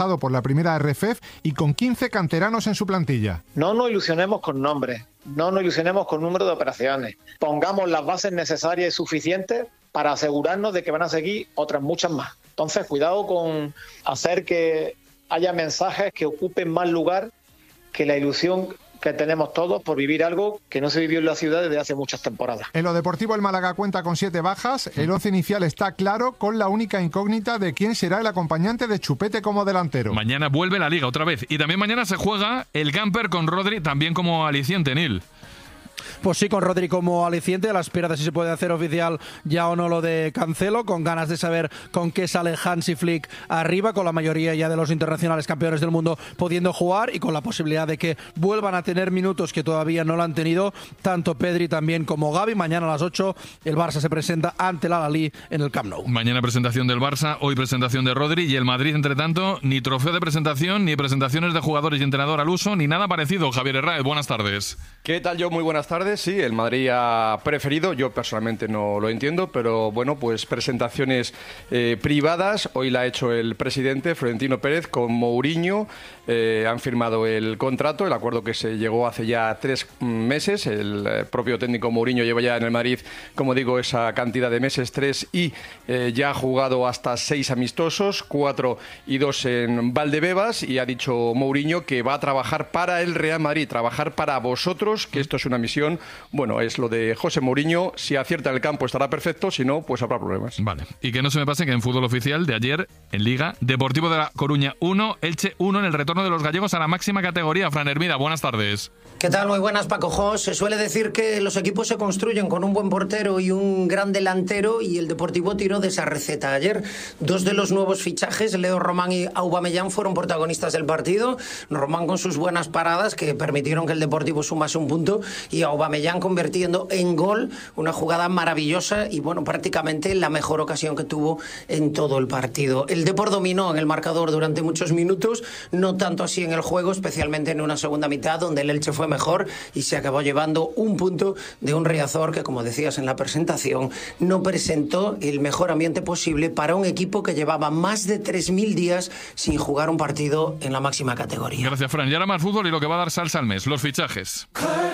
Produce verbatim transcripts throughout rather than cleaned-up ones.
por la primera R F E F y con quince canteranos en su plantilla. No nos ilusionemos con nombres, no nos ilusionemos con número de operaciones. Pongamos las bases necesarias y suficientes para asegurarnos de que van a seguir otras muchas más. Entonces, cuidado con hacer que haya mensajes que ocupen más lugar que la ilusión que tenemos todos por vivir algo que no se vivió en la ciudad desde hace muchas temporadas. En lo deportivo, el Málaga cuenta con siete bajas. El once inicial está claro, con la única incógnita de quién será el acompañante de Chupete como delantero. Mañana vuelve la Liga otra vez. Y también mañana se juega el camper con Rodri, también como aliciente, Nil. Pues sí, con Rodri como aliciente, a la espera de si se puede hacer oficial ya o no lo de Cancelo, con ganas de saber con qué sale Hansi Flick arriba, con la mayoría ya de los internacionales campeones del mundo pudiendo jugar y con la posibilidad de que vuelvan a tener minutos que todavía no lo han tenido, tanto Pedri también como Gavi. Mañana a las ocho el Barça se presenta ante el Al-Ahly en el Camp Nou. Mañana presentación del Barça, hoy presentación de Rodri y el Madrid, entre tanto, ni trofeo de presentación, ni presentaciones de jugadores y entrenador al uso, ni nada parecido. Javier Herráez, buenas tardes. ¿Qué tal, yo? Muy buenas tardes. Sí, el Madrid ha preferido, yo personalmente no lo entiendo, pero bueno, pues presentaciones eh, privadas. Hoy la ha hecho el presidente Florentino Pérez con Mourinho. Eh, han firmado el contrato, el acuerdo que se llegó hace ya tres meses. El eh, propio técnico Mourinho lleva ya en el Madrid, como digo, esa cantidad de meses, tres, y eh, ya ha jugado hasta seis amistosos, cuatro y dos en Valdebebas, y ha dicho Mourinho que va a trabajar para el Real Madrid, trabajar para vosotros, que esto es una misión. Bueno, es lo de José Mourinho. Si acierta el campo estará perfecto, si no, pues habrá problemas. Vale. Y que no se me pase que en fútbol oficial de ayer, en Liga, Deportivo de La Coruña uno, Elche uno en el retorno de los gallegos a la máxima categoría. Fran Hermida, buenas tardes. ¿Qué tal? Muy buenas, Paco Jos. Se suele decir que los equipos se construyen con un buen portero y un gran delantero, y el Deportivo tiró de esa receta ayer. Dos de los nuevos fichajes, Leo Román y Aubameyang, fueron protagonistas del partido. Román con sus buenas paradas que permitieron que el Deportivo sumase un punto, y Aubameyang convirtiendo en gol una jugada maravillosa y bueno, prácticamente la mejor ocasión que tuvo en todo el partido. El Depor dominó en el marcador durante muchos minutos, no tanto así en el juego, especialmente en una segunda mitad donde el Elche fue mejor y se acabó llevando un punto de un Riazor que, como decías en la presentación, no presentó el mejor ambiente posible para un equipo que llevaba más de tres mil días sin jugar un partido en la máxima categoría. Gracias, Fran. Y ahora más fútbol y lo que va a dar salsa al mes, los fichajes.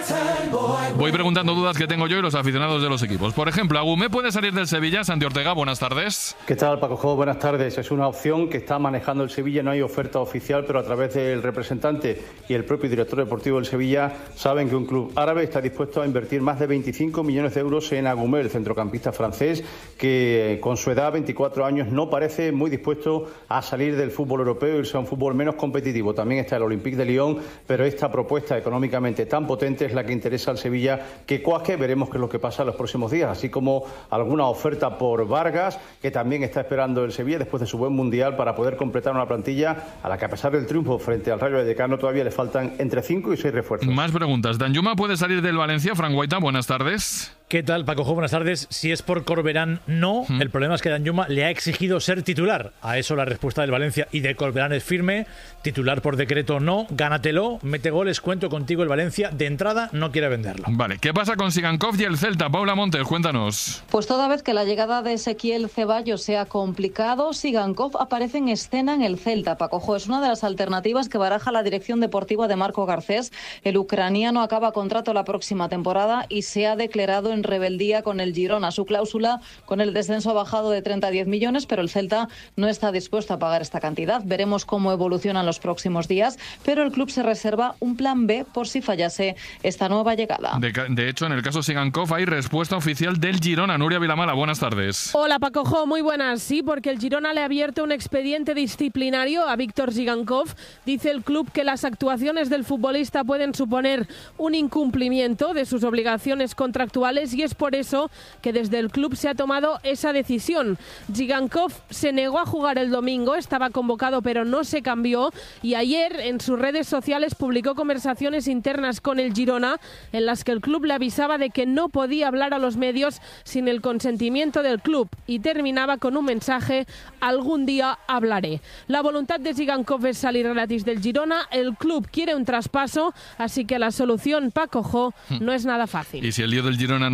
Voy preguntando dudas que tengo yo y los aficionados de los equipos. Por ejemplo, ¿Agumé puede salir del Sevilla? Santi Ortega, buenas tardes. ¿Qué tal, Paco Jo? Buenas tardes. Es una opción que está manejando el Sevilla. No hay oferta oficial, pero a través del representante y el propio director deportivo del Sevilla saben que un club árabe está dispuesto a invertir más de veinticinco millones de euros en Agumé, el centrocampista francés, que con su edad, veinticuatro años, no parece muy dispuesto a salir del fútbol europeo y irse a un fútbol menos competitivo. También está el Olympique de Lyon, pero esta propuesta económicamente tan potente es la que interesa al Sevilla que cuaje. Veremos qué es lo que pasa en los próximos días, así como alguna oferta por Vargas, que también está esperando el Sevilla después de su buen mundial para poder completar una plantilla a la que, a pesar del triunfo frente al Rayo Vallecano, todavía le faltan entre cinco y seis refuerzos. Más preguntas. Danjuma puede salir del Valencia. Fran Guaita, buenas tardes. ¿Qué tal, Paco Jo? Buenas tardes. Si es por Corberán, no. Mm. El problema es que Danjuma le ha exigido ser titular. A eso la respuesta del Valencia y de Corberán es firme. Titular por decreto, no. Gánatelo, mete goles, cuento contigo. El Valencia, de entrada, no quiere venderlo. Vale, ¿qué pasa con Sigankov y el Celta? Paula Montes, cuéntanos. Pues toda vez que la llegada de Ezequiel Ceballos sea complicado, Sigankov aparece en escena en el Celta. Paco Jo, es una de las alternativas que baraja la dirección deportiva de Marco Garcés. El ucraniano acaba contrato la próxima temporada y se ha declarado en rebeldía con el Girona. Su cláusula con el descenso ha bajado de treinta a diez millones, pero el Celta no está dispuesto a pagar esta cantidad. Veremos cómo evolucionan los próximos días, pero el club se reserva un plan B por si fallase esta nueva llegada. De, de hecho, en el caso Sigankov hay respuesta oficial del Girona. Nuria Vilamala, buenas tardes. Hola, Paco Jo, muy buenas. Sí, porque el Girona le ha abierto un expediente disciplinario a Víctor Sigankov. Dice el club que las actuaciones del futbolista pueden suponer un incumplimiento de sus obligaciones contractuales y es por eso que desde el club se ha tomado esa decisión. Sigankov se negó a jugar el domingo, estaba convocado pero no se cambió, y ayer en sus redes sociales publicó conversaciones internas con el Girona en las que el club le avisaba de que no podía hablar a los medios sin el consentimiento del club, y terminaba con un mensaje: algún día hablaré. La voluntad de Sigankov es salir gratis del Girona, el club quiere un traspaso, así que la solución, Paco Jo, no es nada fácil. Y si el lío del Girona no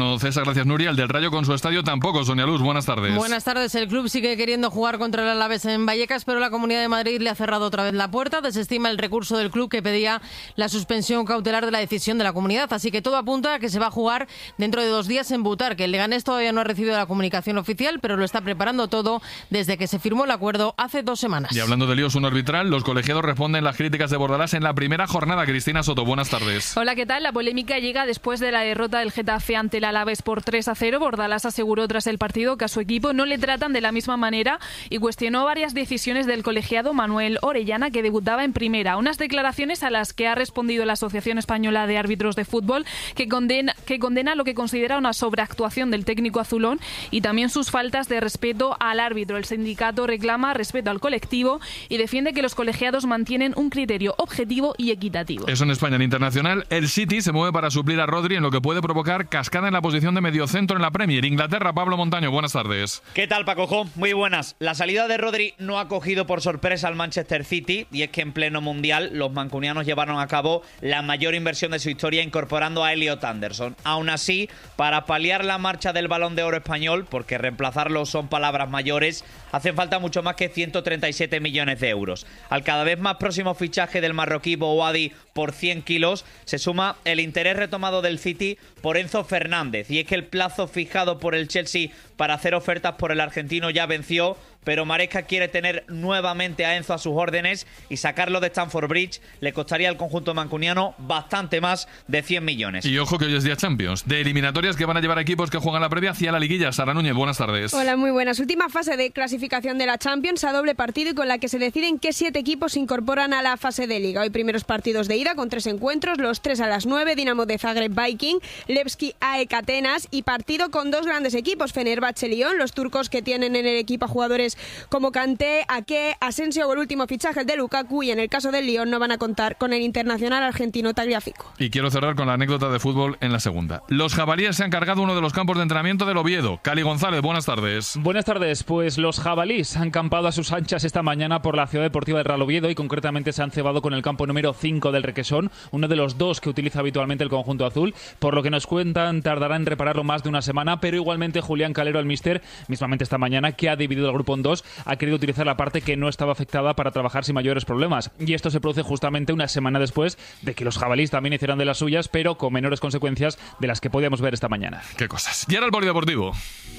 Bueno, César, gracias Nuria. El del Rayo con su estadio tampoco. Sonia Luz, buenas tardes. Buenas tardes. El club sigue queriendo jugar contra el Alavés en Vallecas, pero la Comunidad de Madrid le ha cerrado otra vez la puerta. Desestima el recurso del club que pedía la suspensión cautelar de la decisión de la comunidad. Así que todo apunta a que se va a jugar dentro de dos días en Butarque. El Leganés todavía no ha recibido la comunicación oficial, pero lo está preparando todo desde que se firmó el acuerdo hace dos semanas. Y hablando de líos un arbitral, los colegiados responden las críticas de Bordalás en la primera jornada. Cristina Soto, buenas tardes. Hola, ¿qué tal? La polémica llega después de la derrota del Getafe ante el Alavés por tres a cero. Bordalás aseguró tras el partido que a su equipo no le tratan de la misma manera y cuestionó varias decisiones del colegiado Manuel Orellana, que debutaba en primera. Unas declaraciones a las que ha respondido la Asociación Española de Árbitros de Fútbol, que condena, que condena lo que considera una sobreactuación del técnico azulón y también sus faltas de respeto al árbitro. El sindicato reclama respeto al colectivo y defiende que los colegiados mantienen un criterio objetivo y equitativo. Eso en España. En internacional, el City se mueve para suplir a Rodri en lo que puede provocar cascada en la posición de mediocentro en la Premier. Inglaterra, Pablo Montaño, buenas tardes. ¿Qué tal, Paco Jo? Muy buenas. La salida de Rodri no ha cogido por sorpresa al Manchester City, y es que en pleno mundial los mancunianos llevaron a cabo la mayor inversión de su historia incorporando a Elliot Anderson. Aún así, para paliar la marcha del Balón de Oro español, porque reemplazarlo son palabras mayores, hacen falta mucho más que ciento treinta y siete millones de euros. Al cada vez más próximo fichaje del marroquí Bouhaddi por cien kilos, se suma el interés retomado del City por Enzo Fernández, y es que el plazo fijado por el Chelsea para hacer ofertas por el argentino ya venció, pero Maresca quiere tener nuevamente a Enzo a sus órdenes y sacarlo de Stamford Bridge le costaría al conjunto mancuniano bastante más de cien millones. Y ojo que hoy es día Champions, de eliminatorias que van a llevar equipos que juegan la previa hacia la liguilla. Sara Núñez, buenas tardes. Hola, muy buenas. Última fase de clasificación de la Champions a doble partido y con la que se deciden qué siete equipos se incorporan a la fase de liga. Hoy primeros partidos de ida con tres encuentros, los tres a las nueve, Dinamo de Zagreb Viking, Levski A E K Atenas, y partido con dos grandes equipos, Fenerbahce Lyon, los turcos que tienen en el equipo a jugadores como Kanté, Ake, Asensio o el último fichaje, el de Lukaku, y en el caso del Lyon no van a contar con el internacional argentino Tagliafico. Y quiero cerrar con la anécdota de fútbol en la segunda. Los jabalíes se han cargado uno de los campos de entrenamiento del Oviedo. Cali González, buenas tardes. Buenas tardes. Pues los jabalíes han campado a sus anchas esta mañana por la ciudad deportiva de Real Oviedo y concretamente se han cebado con el campo número cinco del Requesón, uno de los dos que utiliza habitualmente el conjunto azul. Por lo que nos cuentan, tardará en repararlo más de una semana, pero igualmente Julián Calero, el míster, mismamente esta mañana, que ha dividido el grupo en dos, ha querido utilizar la parte que no estaba afectada para trabajar sin mayores problemas. Y esto se produce justamente una semana después de que los jabalíes también hicieran de las suyas, pero con menores consecuencias de las que podíamos ver esta mañana. Qué cosas. Y ahora el polideportivo.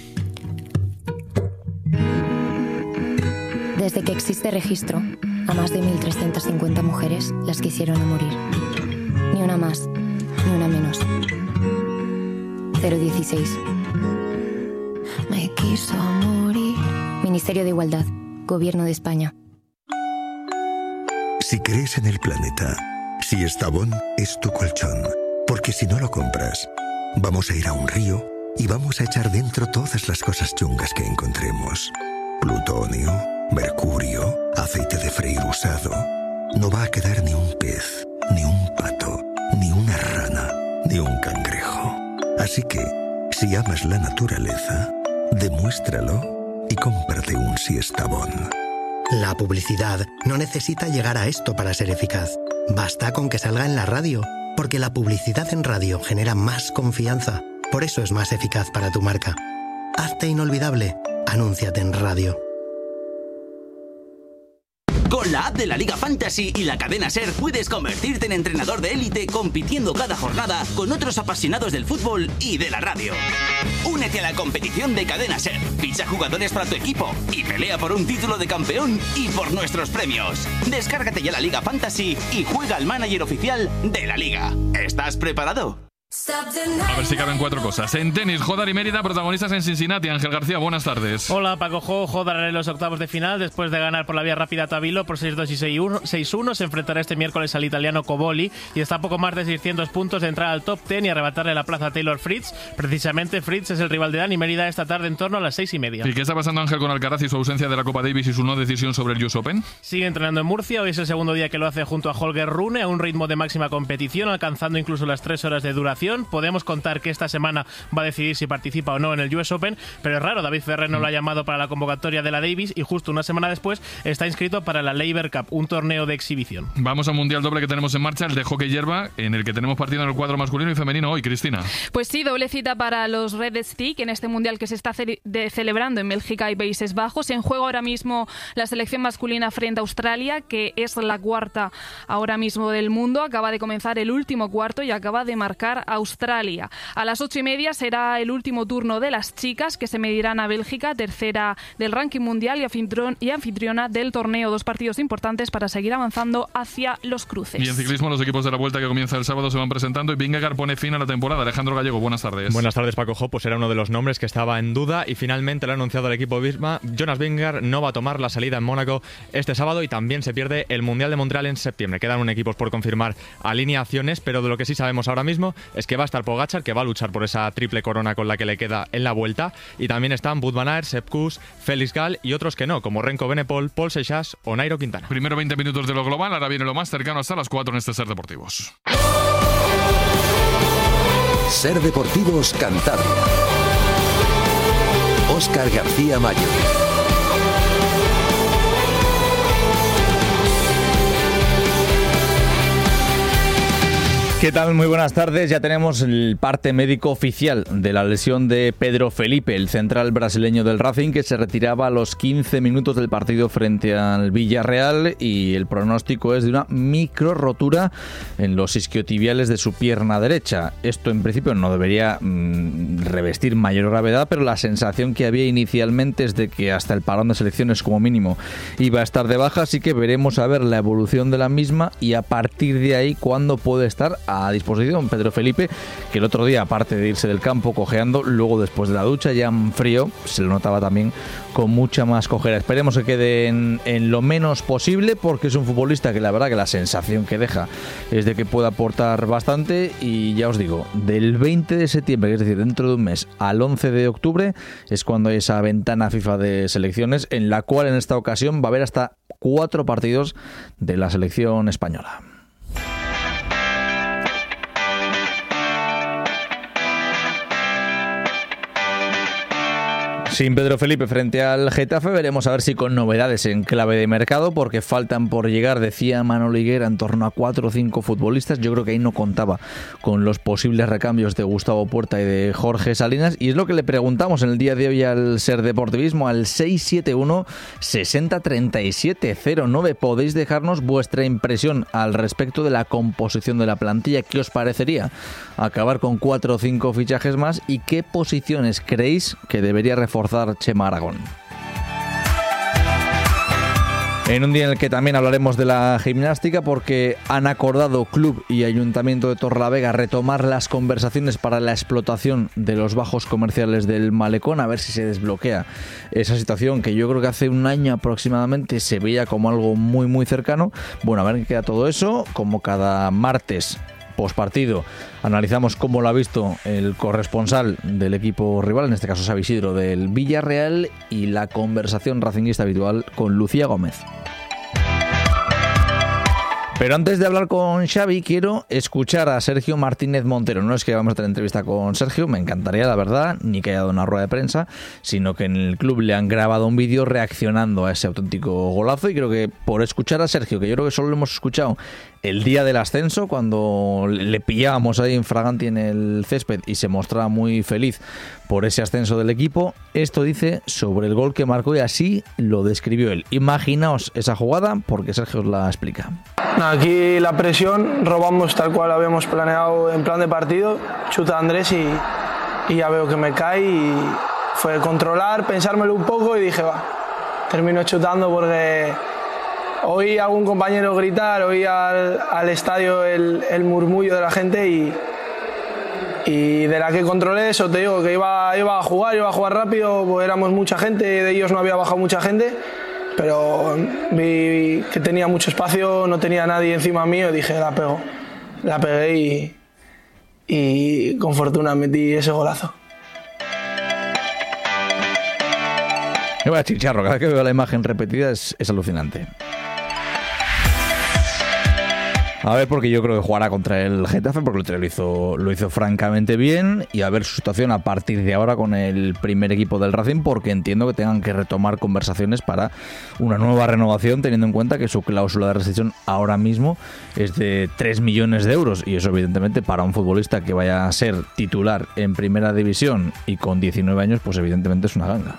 Desde que existe registro, a más de mil trescientas cincuenta mujeres las quisieron a morir. Ni una más, ni una menos. cero dieciséis. Me quiso morir. Ministerio de Igualdad, Gobierno de España. Si crees en el planeta, si Estavón es tu colchón, porque si no lo compras, vamos a ir a un río y vamos a echar dentro todas las cosas chungas que encontremos. Plutonio, mercurio, aceite de freír usado. No va a quedar ni un pez, ni un pato, ni una rana, ni un cangrejo. Así que, si amas la naturaleza, demuéstralo y cómprate un Siestabón. La publicidad no necesita llegar a esto para ser eficaz. Basta con que salga en la radio, porque la publicidad en radio genera más confianza. Por eso es más eficaz para tu marca. Hazte inolvidable. Anúnciate en radio. Con la app de la Liga Fantasy y la cadena SER puedes convertirte en entrenador de élite compitiendo cada jornada con otros apasionados del fútbol y de la radio. Únete a la competición de cadena SER, ficha jugadores para tu equipo y pelea por un título de campeón y por nuestros premios. Descárgate ya la Liga Fantasy y juega al manager oficial de la Liga. ¿Estás preparado? A ver si caben cuatro cosas. En tenis, Jodar y Mérida, protagonistas en Cincinnati. Ángel García, buenas tardes. Hola, Paco Jo. Jodar en los octavos de final, después de ganar por la vía rápida a Tabilo por seis dos y seis uno, se enfrentará este miércoles al italiano Coboli y está a poco más de seiscientos puntos de entrar al top diez y arrebatarle la plaza a Taylor Fritz. Precisamente Fritz es el rival de Dani Mérida esta tarde en torno a las seis y media. ¿Y qué está pasando, Ángel, con Alcaraz y su ausencia de la Copa Davis y su no decisión sobre el U S Open? Sigue entrenando en Murcia. Hoy es el segundo día que lo hace junto a Holger Rune a un ritmo de máxima competición, alcanzando incluso las tres horas de duración. selección. Podemos contar que esta semana va a decidir si participa o no en el U S Open, pero es raro, David Ferrer no lo ha llamado para la convocatoria de la Davis y justo una semana después está inscrito para la Laver Cup, un torneo de exhibición. Vamos al mundial doble que tenemos en marcha, el de hockey hierba, en el que tenemos partido en el cuadro masculino y femenino hoy, Cristina. Pues sí, doble cita para los Red Stick en este mundial que se está ce- de celebrando en Bélgica y Países Bajos. En juego ahora mismo la selección masculina frente a Australia, que es la cuarta ahora mismo del mundo. Acaba de comenzar el último cuarto y acaba de marcar Australia. A las ocho y media será el último turno de las chicas, que se medirán a Bélgica, tercera del ranking mundial y, anfitrión, y anfitriona del torneo. Dos partidos importantes para seguir avanzando hacia los cruces. Y en ciclismo, los equipos de la Vuelta que comienza el sábado se van presentando y Vingegaard pone fin a la temporada. Alejandro Gallego, buenas tardes. Buenas tardes, Paco Jo. Pues era uno de los nombres que estaba en duda y finalmente lo ha anunciado el equipo Visma. Jonas Vingegaard no va a tomar la salida en Mónaco este sábado y también se pierde el Mundial de Montreal en septiembre. Quedan un equipos por confirmar alineaciones, pero de lo que sí sabemos ahora mismo es que va a estar Pogačar, que va a luchar por esa triple corona con la que le queda en la Vuelta, y también están Wout van Aert, Sepp Kuss, Félix Gall y otros que no, como Renko Benepol, Paul Seixas o Nairo Quintana. Primero veinte minutos de lo global, ahora viene lo más cercano hasta las cuatro en este Ser Deportivos. Ser Deportivos Cantabria. Óscar García Mayo. ¿Qué tal? Muy buenas tardes. Ya tenemos el parte médico oficial de la lesión de Pedro Felipe, el central brasileño del Racing, que se retiraba a los quince minutos del partido frente al Villarreal, y el pronóstico es de una micro rotura en los isquiotibiales de su pierna derecha. Esto en principio no debería mmm, revestir mayor gravedad, pero la sensación que había inicialmente es de que hasta el parón de selecciones como mínimo iba a estar de baja, así que veremos a ver la evolución de la misma y a partir de ahí cuándo puede estar a disposición Pedro Felipe, que el otro día, aparte de irse del campo cojeando, luego después de la ducha ya en frío se lo notaba también con mucha más cojera. Esperemos que quede en, en lo menos posible, porque es un futbolista que la verdad que la sensación que deja es de que puede aportar bastante, y ya os digo, del veinte de septiembre, es decir, dentro de un mes, al once de octubre es cuando hay esa ventana FIFA de selecciones, en la cual en esta ocasión va a haber hasta cuatro partidos de la selección española. Sin Pedro Felipe frente al Getafe, veremos a ver si con novedades en clave de mercado, porque faltan por llegar, decía Manolo Higuera, en torno a cuatro o cinco futbolistas. Yo creo que ahí no contaba con los posibles recambios de Gustavo Puerta y de Jorge Salinas, y es lo que le preguntamos en el día de hoy al Ser Deportivismo, al seis siete uno, sesenta, treinta y siete, cero nueve. Podéis dejarnos vuestra impresión al respecto de la composición de la plantilla. ¿Qué os parecería acabar con cuatro o cinco fichajes más, y qué posiciones creéis que debería reforzar Chema Aragón? En un día en el que también hablaremos de la gimnástica, porque han acordado Club y Ayuntamiento de Torrelavega retomar las conversaciones para la explotación de los bajos comerciales del Malecón, a ver si se desbloquea esa situación que yo creo que hace un año aproximadamente se veía como algo muy muy cercano. Bueno, a ver qué queda todo eso. Como cada martes postpartido, analizamos cómo lo ha visto el corresponsal del equipo rival, en este caso Xavi Isidro del Villarreal, y la conversación racinguista habitual con Lucía Gómez. Pero antes de hablar con Xavi, quiero escuchar a Sergio Martínez Montero. No es que vamos a tener entrevista con Sergio, me encantaría, la verdad, ni que haya dado una rueda de prensa, sino que en el club le han grabado un vídeo reaccionando a ese auténtico golazo, y creo que por escuchar a Sergio, que yo creo que solo lo hemos escuchado el día del ascenso, cuando le pillábamos ahí en Fraganti en el césped y se mostraba muy feliz por ese ascenso del equipo, esto dice sobre el gol que marcó, y así lo describió él. Imaginaos esa jugada, porque Sergio os la explica. Aquí la presión, robamos tal cual habíamos planeado en plan de partido, chuta Andrés y, y ya veo que me cae, y fue controlar, pensármelo un poco y dije, va, termino chutando, porque oí a algún compañero gritar, oí al, al estadio el, el murmullo de la gente, y, y de la que controlé eso, te digo, que iba, iba a jugar, iba a jugar rápido, pues éramos mucha gente, de ellos no había bajado mucha gente, pero vi que tenía mucho espacio, no tenía nadie encima mío, y dije, la pego, la pegué y, y con fortuna metí ese golazo. Me voy a chicharro, cada vez que veo la imagen repetida es, es alucinante. A ver, porque yo creo que jugará contra el Getafe, porque el otro día lo hizo, lo hizo francamente bien, y a ver su situación a partir de ahora con el primer equipo del Racing, porque entiendo que tengan que retomar conversaciones para una nueva renovación, teniendo en cuenta que su cláusula de rescisión ahora mismo es de tres millones de euros, y eso evidentemente para un futbolista que vaya a ser titular en primera división y con diecinueve años, pues evidentemente es una ganga.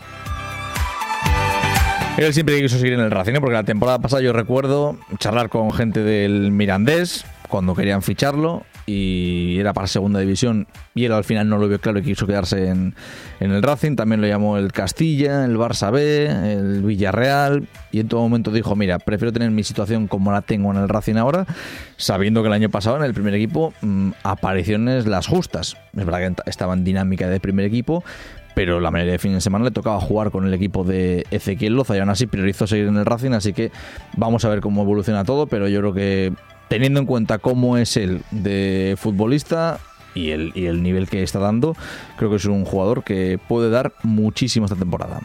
Él siempre quiso seguir en el Racing, ¿eh? Porque la temporada pasada yo recuerdo charlar con gente del Mirandés cuando querían ficharlo y era para segunda división, y él al final no lo vio claro y quiso quedarse en, en el Racing. También lo llamó el Castilla, el Barça B, el Villarreal, y en todo momento dijo: mira, prefiero tener mi situación como la tengo en el Racing ahora, sabiendo que el año pasado en el primer equipo mmm, apariciones las justas. Es verdad que estaba en dinámica de primer equipo, pero la mayoría de fines de semana le tocaba jugar con el equipo de Ezequiel Loza y aún así priorizó seguir en el Racing, así que vamos a ver cómo evoluciona todo, pero yo creo que teniendo en cuenta cómo es él de futbolista y el, y el nivel que está dando, creo que es un jugador que puede dar muchísimo esta temporada.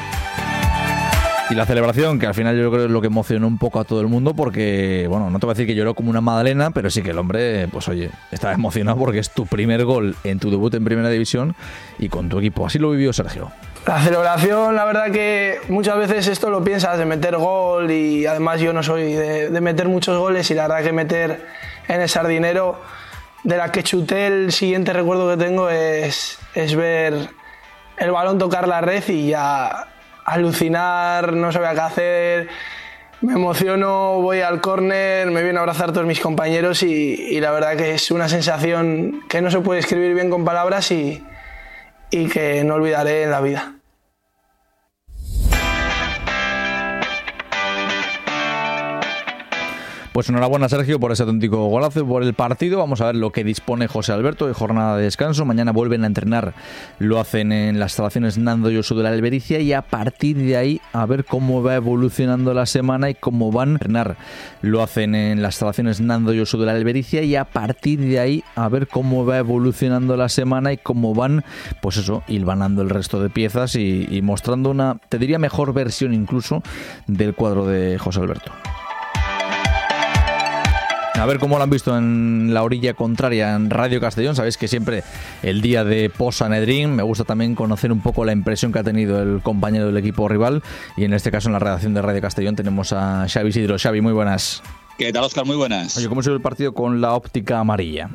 Y la celebración, que al final yo creo que es lo que emocionó un poco a todo el mundo, porque, bueno, no te voy a decir que lloró como una magdalena, pero sí que el hombre, pues oye, estaba emocionado porque es tu primer gol en tu debut en Primera División y con tu equipo. Así lo vivió Sergio. La celebración, la verdad que muchas veces esto lo piensas de meter gol, y además yo no soy de, de meter muchos goles, y la verdad que meter en el Sardinero, de la que chuté, el siguiente recuerdo que tengo es, es ver el balón tocar la red y ya alucinar, no sabía qué hacer, me emociono, voy al córner, me vienen a abrazar todos mis compañeros y, y la verdad que es una sensación que no se puede escribir bien con palabras y, y que no olvidaré en la vida. Pues enhorabuena, Sergio, por ese auténtico golazo, por el partido. Vamos a ver lo que dispone José Alberto de jornada de descanso. Mañana vuelven a entrenar, lo hacen en las instalaciones Nando Yosu de la Albericia, y a partir de ahí a ver cómo va evolucionando la semana y cómo van a entrenar. Lo hacen en las instalaciones Nando Yosu de la Albericia y a partir de ahí a ver cómo va evolucionando la semana y cómo van, pues eso, hilvanando el resto de piezas y, y mostrando una, te diría, mejor versión incluso del cuadro de José Alberto. A ver cómo lo han visto en la orilla contraria en Radio Castellón. Sabéis que siempre el día de post-Sanedrín me gusta también conocer un poco la impresión que ha tenido el compañero del equipo rival, y en este caso en la redacción de Radio Castellón tenemos a Xavi Isidro. Xavi, muy buenas. ¿Qué tal, Óscar? Muy buenas. Oye, ¿cómo ha sido el partido con la óptica amarilla?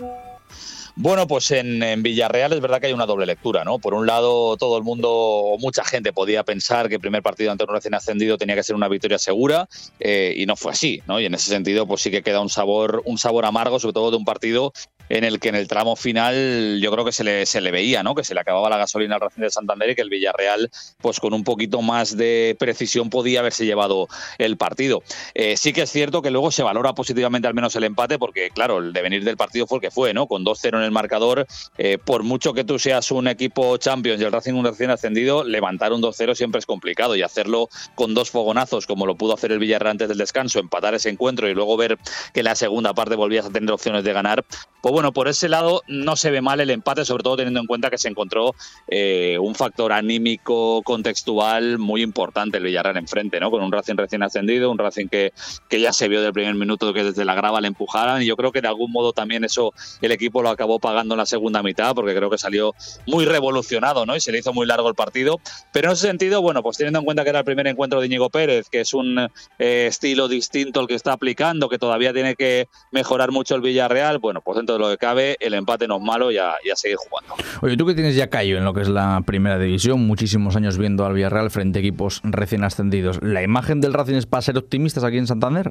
Bueno, pues en, en Villarreal es verdad que hay una doble lectura, ¿no? Por un lado, todo el mundo, o mucha gente, podía pensar que el primer partido ante un recién ascendido tenía que ser una victoria segura, eh, y no fue así, ¿no? Y en ese sentido, pues sí que queda un sabor, un sabor amargo, sobre todo de un partido en el que en el tramo final yo creo que se le, se le veía, ¿no? Que se le acababa la gasolina al Racing de Santander y que el Villarreal, pues con un poquito más de precisión podía haberse llevado el partido. Eh, sí que es cierto que luego se valora positivamente al menos el empate, porque claro, el devenir del partido fue el que fue, ¿no? Con dos cero en el marcador, eh, por mucho que tú seas un equipo Champions y el Racing un recién ascendido, levantar un dos cero siempre es complicado, y hacerlo con dos fogonazos como lo pudo hacer el Villarreal antes del descanso, empatar ese encuentro y luego ver que en la segunda parte volvías a tener opciones de ganar, pues bueno, por ese lado no se ve mal el empate, sobre todo teniendo en cuenta que se encontró eh, un factor anímico contextual muy importante el Villarreal enfrente, ¿no? Con un Racing recién ascendido, un Racing que, que ya se vio del primer minuto que desde la grava le empujaran, y yo creo que de algún modo también eso el equipo lo acabó pagando en la segunda mitad, porque creo que salió muy revolucionado, ¿no? Y se le hizo muy largo el partido, pero en ese sentido, bueno, pues teniendo en cuenta que era el primer encuentro de Íñigo Pérez, que es un eh, estilo distinto al que está aplicando, que todavía tiene que mejorar mucho el Villarreal, bueno, pues dentro de lo que cabe, el empate no es malo, y a, y a seguir jugando. Oye, tú que tienes ya callo en lo que es la primera división, muchísimos años viendo al Villarreal frente a equipos recién ascendidos, ¿la imagen del Racing es para ser optimistas aquí en Santander?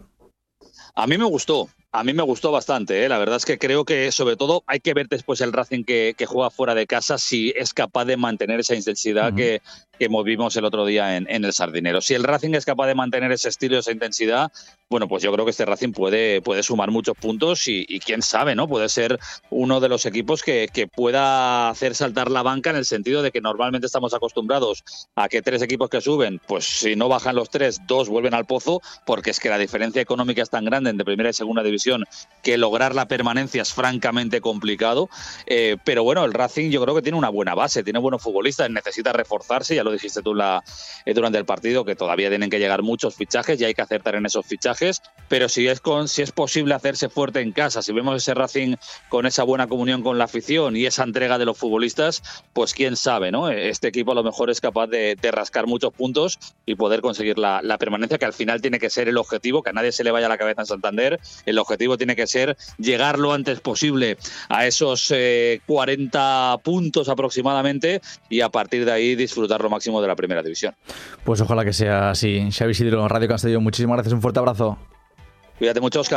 A mí me gustó, a mí me gustó bastante, ¿eh? La verdad es que creo que sobre todo hay que ver después el Racing que, que juega fuera de casa si es capaz de mantener esa intensidad uh-huh. que, que movimos el otro día en, en el Sardinero. Si el Racing es capaz de mantener ese estilo, esa intensidad, bueno, pues yo creo que este Racing puede, puede sumar muchos puntos y, y quién sabe, ¿no? Puede ser uno de los equipos que, que pueda hacer saltar la banca, en el sentido de que normalmente estamos acostumbrados a que tres equipos que suben, pues si no bajan los tres, dos vuelven al pozo, porque es que la diferencia económica es tan grande entre primera y segunda división división que lograr la permanencia es francamente complicado, eh, pero bueno, el Racing yo creo que tiene una buena base, tiene buenos futbolistas, necesita reforzarse, ya lo dijiste tú la, eh, durante el partido, que todavía tienen que llegar muchos fichajes y hay que acertar en esos fichajes, pero si es, con, si es posible hacerse fuerte en casa, si vemos ese Racing con esa buena comunión con la afición y esa entrega de los futbolistas, pues quién sabe, ¿no? Este equipo a lo mejor es capaz de, de rascar muchos puntos y poder conseguir la, la permanencia, que al final tiene que ser el objetivo, que a nadie se le vaya la cabeza en Santander, el objetivo tiene que ser llegar lo antes posible a esos eh, cuarenta puntos aproximadamente y a partir de ahí disfrutar lo máximo de la primera división. Pues ojalá que sea así. Xavi Isidro, Radio Castellón, muchísimas gracias, un fuerte abrazo. Cuídate mucho, Óscar.